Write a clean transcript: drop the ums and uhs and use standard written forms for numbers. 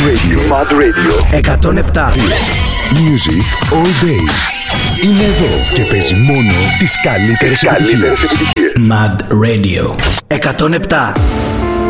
Mad Radio 107. Music all day. Είναι εδώ και παίζει μόνο τις καλύτερες επιτυχίες. Mad Radio 107.